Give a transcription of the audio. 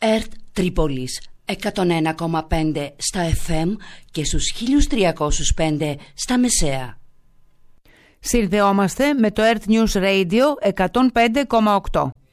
ΕΡΤ Τρίπολης 101,5 στα FM και στους 1305 στα μεσαία. Συνδεόμαστε με το ΕΡΤ News Radio 105,8.